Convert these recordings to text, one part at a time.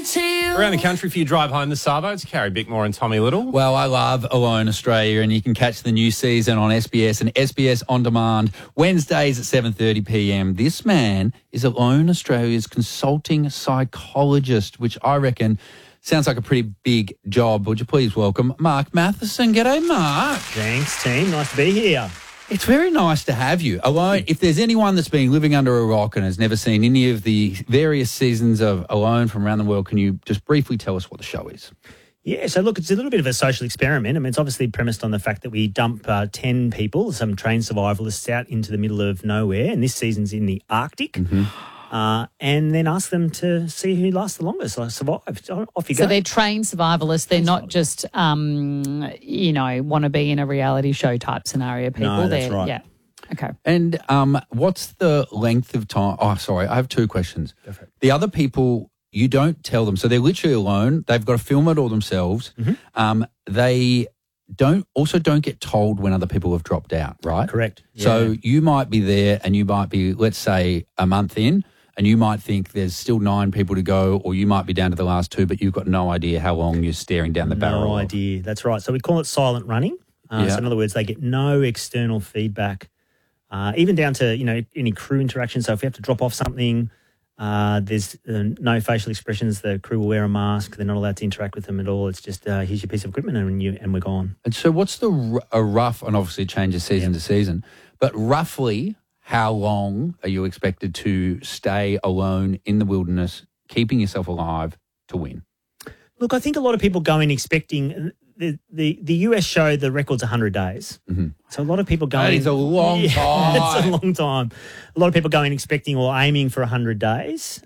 to you. Around the country for your drive home this Savo, it's Carrie Bickmore and Tommy Little. Well, I love Alone Australia, and you can catch the new season on SBS and SBS On Demand Wednesdays at 7:30 p.m. This man is Alone Australia's consulting psychologist, which I reckon sounds like a pretty big job. Would you please welcome Mark Matheson? G'day, Mark. Thanks, team. Nice to be here. It's very nice to have you. Alone, if there's anyone that's been living under a rock and has never seen any of the various seasons of Alone from around the world, can you just briefly tell us what the show is? Yeah, so look, it's a little bit of a social experiment. I mean, it's obviously premised on the fact that we dump 10 people, some trained survivalists, out into the middle of nowhere, and this season's in the Arctic. Mm-hmm. And then ask them to see who lasts the longest, like survive. Off you go. So they're trained survivalists. They're not just, want to be in a reality show type scenario people. No, that's right. Yeah. Okay. And what's the length of time? Oh, sorry, I have two questions. The other people, you don't tell them. So they're literally alone. They've got to film it all themselves. Mm-hmm. They don't get told when other people have dropped out, right? Correct. Yeah. So you might be there and you might be, let's say, a month in, and you might think there's still 9 people to go, or you might be down to the last 2, but you've got no idea how long you're staring down the barrel. No idea. That's right. So we call it silent running. So in other words, they get no external feedback, even down to, any crew interaction. So if we have to drop off something, there's no facial expressions. The crew will wear a mask. They're not allowed to interact with them at all. It's just, here's your piece of equipment and we're gone. And so what's a rough, and obviously it changes season to season, but roughly how long are you expected to stay alone in the wilderness, keeping yourself alive to win? Look, I think a lot of people go in expecting the US show, the record's 100 days. Mm-hmm. So a lot of people go That in. is a long time. It's a long time. A lot of people go in expecting or aiming for 100 days.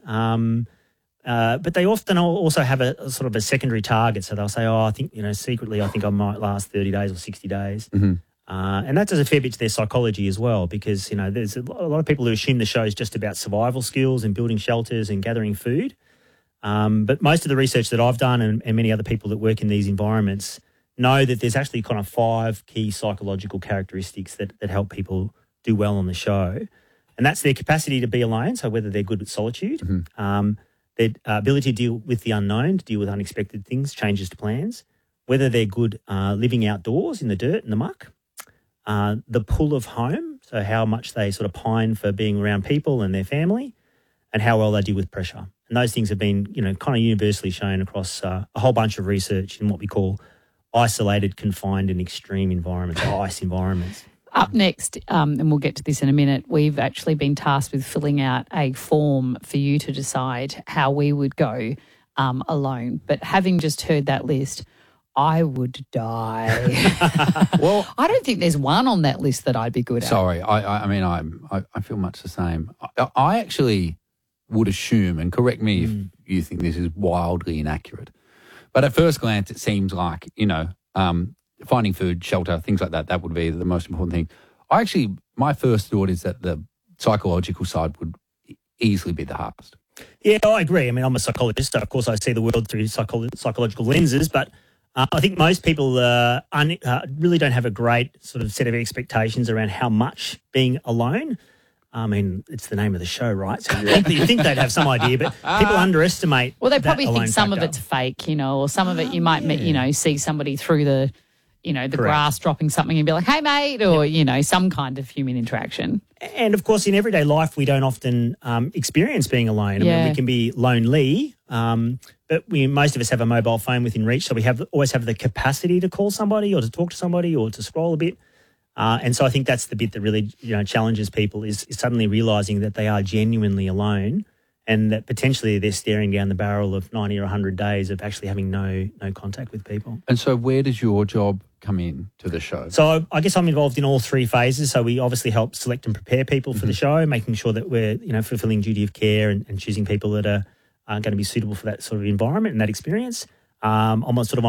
But they often also have a sort of a secondary target. So they'll say, I think, secretly, I think I might last 30 days or 60 days. Mm-hmm. And that does a fair bit to their psychology as well, because, there's a lot of people who assume the show is just about survival skills and building shelters and gathering food. But most of the research that I've done and many other people that work in these environments know that there's actually kind of 5 key psychological characteristics that help people do well on the show. And that's their capacity to be alone, so whether they're good at solitude, their ability to deal with the unknown, to deal with unexpected things, changes to plans, whether they're good living outdoors in the dirt and the muck, the pull of home, so how much they sort of pine for being around people and their family, and how well they deal with pressure. And those things have been, kind of universally shown across a whole bunch of research in what we call isolated, confined and extreme environments, ICE environments. Up next, and we'll get to this in a minute, we've actually been tasked with filling out a form for you to decide how we would go alone. But having just heard that list, I would die. Well, I don't think there's one on that list that I'd be good at. Sorry, I feel much the same. I actually would assume, and correct me if you think this is wildly inaccurate, but at first glance it seems like, finding food, shelter, things like that would be the most important thing. My first thought is that the psychological side would easily be the hardest. Yeah, I agree. I mean, I'm a psychologist, so of course I see the world through psychological lenses, but I think most people really don't have a great sort of set of expectations around how much being alone. I mean, it's the name of the show, right? So you think they'd have some idea, but people underestimate. Well, they probably that think alone some factor. of it's fake, or some of it you might, see somebody through the, the grass dropping something and be like, hey, mate, or, some kind of human interaction. And, of course, in everyday life, we don't often experience being alone. I mean, we can be lonely, but most of us have a mobile phone within reach, so we always have the capacity to call somebody or to talk to somebody or to scroll a bit. And so I think that's the bit that really challenges people is suddenly realising that they are genuinely alone and that potentially they're staring down the barrel of 90 or 100 days of actually having no contact with people. And so where does your job come in to the show? So I guess I'm involved in all 3 phases. So we obviously help select and prepare people for the show, making sure that we're fulfilling duty of care and choosing people that are going to be suitable for that sort of environment and that experience. I'm sort of